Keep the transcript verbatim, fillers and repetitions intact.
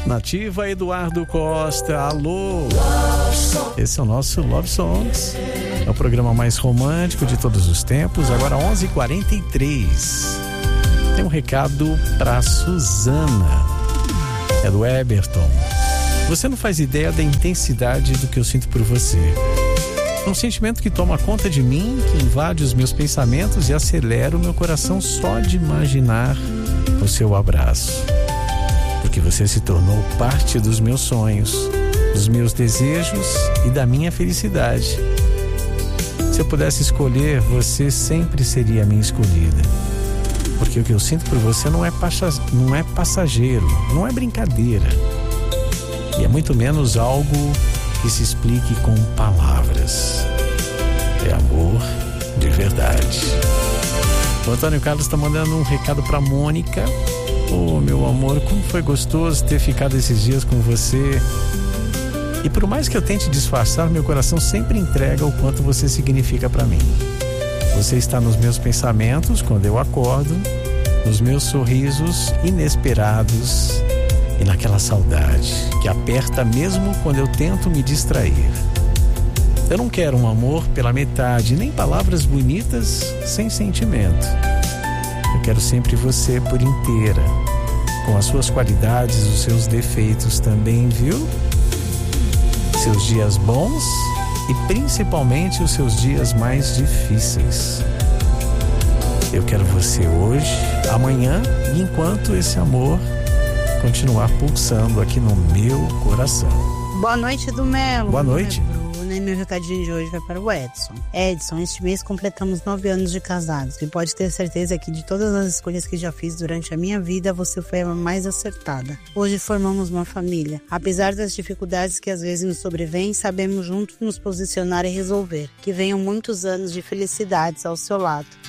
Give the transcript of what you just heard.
Nativa, Eduardo Costa, alô. Esse é o nosso Love Songs. É o programa mais romântico de todos os tempos. Agora onze e quarenta e três. Tem um recado pra Suzana. É do Eberton. Você não faz ideia da intensidade do que eu sinto por você. É um sentimento que toma conta de mim, que invade os meus pensamentos e acelera o meu coração só de imaginar o seu abraço. Porque você se tornou parte dos meus sonhos, dos meus desejos e da minha felicidade. Se eu pudesse escolher, você sempre seria a minha escolhida. Porque o que eu sinto por você não é, pacha... não é passageiro, não é brincadeira. E é muito menos algo que se explique com palavras. É amor de verdade. O Antônio Carlos está mandando um recado para Mônica. Ô, oh, meu amor, como foi gostoso ter ficado esses dias com você. E por mais que eu tente disfarçar, meu coração sempre entrega o quanto você significa para mim. Você está nos meus pensamentos quando eu acordo, nos meus sorrisos inesperados e naquela saudade que aperta mesmo quando eu tento me distrair. Eu não quero um amor pela metade, nem palavras bonitas sem sentimento. Eu quero sempre você por inteira, com as suas qualidades, os seus defeitos também, viu? Seus dias bons e principalmente os seus dias mais difíceis. Eu quero você hoje, amanhã e enquanto esse amor continuar pulsando aqui no meu coração. Boa noite, do Melo. Boa noite. E meu recadinho de hoje vai para o Edson. Edson, este mês completamos nove anos de casados e pode ter certeza que de todas as escolhas que já fiz durante a minha vida, você foi a mais acertada. Hoje formamos uma família. Apesar das dificuldades que às vezes nos sobrevêm, sabemos juntos nos posicionar e resolver. Que venham muitos anos de felicidades ao seu lado.